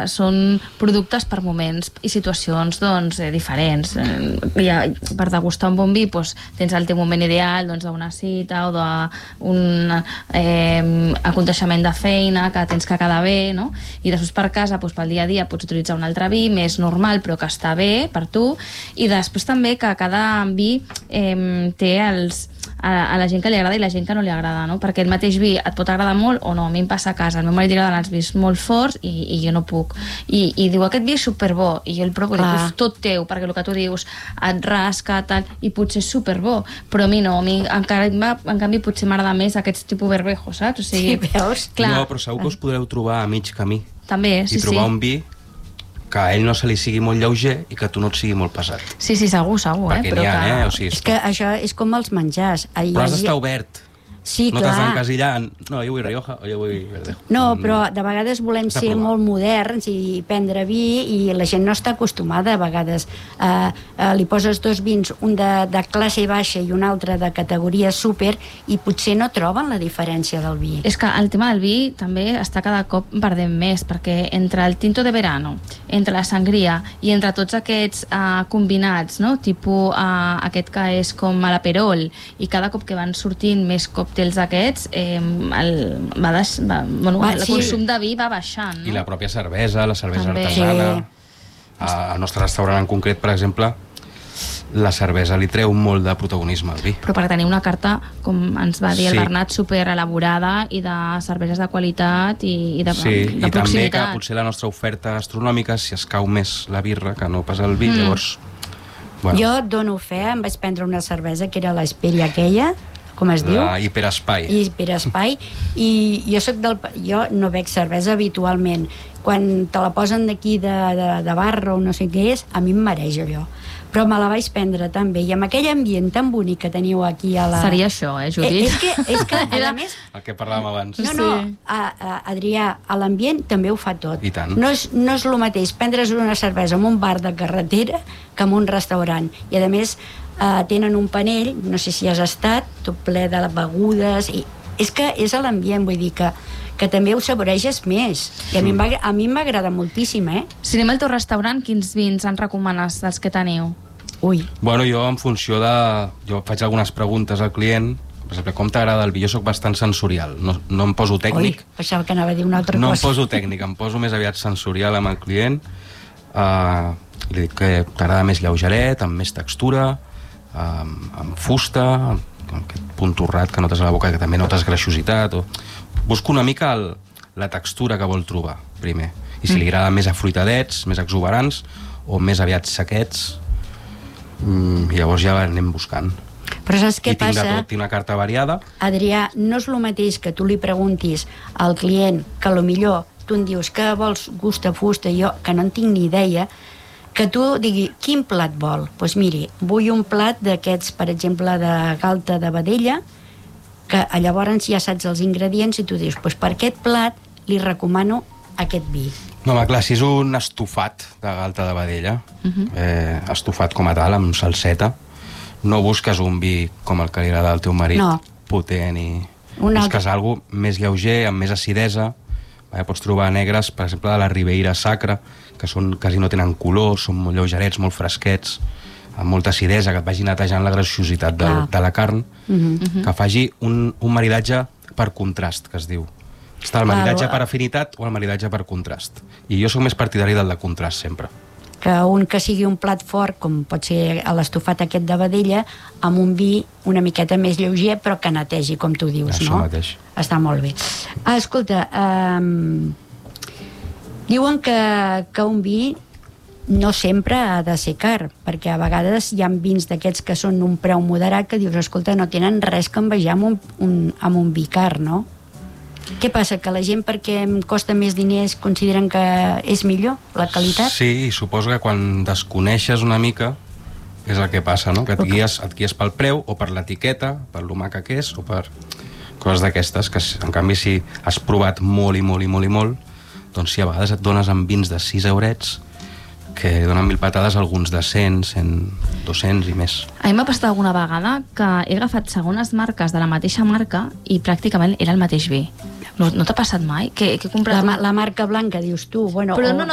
són productes per moments i situacions diferents. Per degustar un bon vi tens el teu moment ideal d'una cita o d'un aconteixement de feina que tens que quedar bé, no? I després per casa, pel dia a dia, pots utilitzar un altre vi més normal però que està bé per tu, i després també que cada vi té a la gent que li agrada i la gent que no li agrada, no? Perquè el mateix vi et pot agradar molt o no. A mi em passa a casa, al meu marit li agraden els vins molt forts i jo no puc, i diu, aquest vi és superbo, i jo el provo i dic, és tot teu, perquè el que tu dius et rasca, tal, i potser és superbo, però a mi no, en canvi potser m'agrada més aquest tipus verbejo, saps? O sigui, veus? No, però segur que us podreu trobar a mig camí també, sí, i trobar un vi que a ell no se li sigui molt lleuger i que tu no et sigui molt pesat. Sí, segur, perquè n'hi ha, o sigui... És que això és com els menjars. Però has d'estar obert. Sí, no clar. t'has d'encasillar en, no, jo vull Rioja o jo vull Verdejo. No, però de vegades volem ser molt moderns i prendre vi, i la gent no està acostumada a vegades. Li poses dos vins, un de classe baixa i un altre de categoria súper, i potser no troben la diferència del vi. És que el tema del vi també està cada cop perdent més, perquè entre el tinto de verano, entre la sangria i entre tots aquests combinats, no? Tipus aquest que és com a l'aperol, i cada cop que van sortint més còctels aquests, el consum de vi va baixant, no? I la pròpia cervesa, la cervesa artesana. Al nostre restaurant en concret, per exemple, la cervesa li treu molt de protagonisme al vi. Però per tenir una carta, com ens va dir el Bernat, super elaborada i de cerveses de qualitat i de proximitat. I també que potser la nostra oferta gastronòmica, si es cau més la birra que no pas el vi, llavors... Jo dono fe, em vaig prendre una cervesa que era l'Hesperia aquella, com es diu? La Hiperespai. Hiperespai. I jo no bec cervesa habitualment. Quan te la posen d'aquí de barra o no sé què és, a mi em mereix allò. Però me la vaig prendre tan bé, i amb aquell ambient tan bonic que teniu aquí a la... Seria això, Judit? És que a més... El que parlàvem abans. No, Adrià, a l'ambient també ho fa tot. I tant. No és el mateix prendre's una cervesa en un bar de carretera que en un restaurant. I a més tenen un panell, no sé si has estat, tot ple de begudes, i és que és a l'ambient, vull dir que també ho saboreges més, i a mi m'agrada moltíssim, Si anem al teu restaurant, quins vins ens recomanes dels que teniu? Bueno, jo en funció de... Jo faig algunes preguntes al client, per exemple, com t'agrada el vi? Jo soc bastant sensorial, no em poso tècnic. Pensava que anava a dir una altra cosa. No em poso tècnic, em poso més aviat sensorial amb el client. Li dic que t'agrada més lleugeret, amb més textura, amb fusta, amb aquest punt torrat que notes a la boca, que també notes greixositat. Busco una mica la textura que vol trobar, primer. I si li agrada més afruitadets, més exuberants, o més aviat sequets, llavors ja anem buscant. Però saps què passa? Tinc una carta variada. Adrià, no és el mateix que tu li preguntis al client que millor tu em dius que vols gust a fusta, jo que no en tinc ni idea, que tu digui, quin plat vol? Doncs miri, vull un plat d'aquests, per exemple, de galta de vedella, que llavors ja saps els ingredients i tu dius, doncs per aquest plat li recomano aquest vi. No, home, clar, si és un estofat de galta de vedella, estofat com a tal, amb salseta, no busques un vi com el que li agrada al teu marit, potent, i busques alguna cosa més lleuger, amb més acidesa. Pots trobar negres, per exemple, de la Ribeira Sacra, que quasi no tenen color, són molt lleugerets, molt fresquets, amb molta acidesa, que et vagi netejant la graciositat de la carn, que faci un maridatge per contrast, que es diu. Està el maridatge per afinitat o el maridatge per contrast. I jo sóc més partidari del de contrast, sempre. Que sigui un plat fort, com pot ser l'estofat aquest de vedella, amb un vi una miqueta més lleuger, però que netegi, com tu dius, no? Això mateix. Està molt bé. Escolta, diuen que un vi no sempre ha de ser car, perquè a vegades hi ha vins d'aquests que són un preu moderat que dius, escolta, no tenen res que envejar amb un vi car, no? Què passa? Que la gent, perquè em costa més diners, consideren que és millor la qualitat? Sí, i suposo que quan desconeixes una mica és el que passa, no? Que et guies pel preu o per l'etiqueta, per lo maca que és, o per coses d'aquestes, que en canvi si has provat molt i molt i molt i molt, doncs sí, a vegades et dones amb vins de 6 eurets que donen mil patades, alguns de 100, 200 i més. A mi m'ha passat alguna vegada que he agafat segones marques de la mateixa marca i pràcticament era el mateix vi. No t'ha passat mai? Que he comprat... La marca blanca, dius tu. Bueno, però no,